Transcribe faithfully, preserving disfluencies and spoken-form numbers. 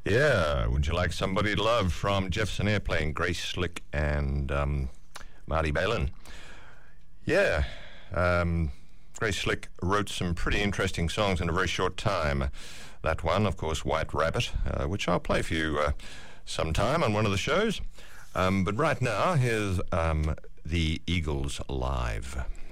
Yeah, Would You Like Somebody to Love from Jefferson Airplane, Grace Slick and um, Marty Balin. Yeah, um, Grace Slick wrote some pretty interesting songs in a very short time. That one, of course, White Rabbit, uh, which I'll play for you uh, sometime on one of the shows. Um, but right now, here's um, the Eagles live.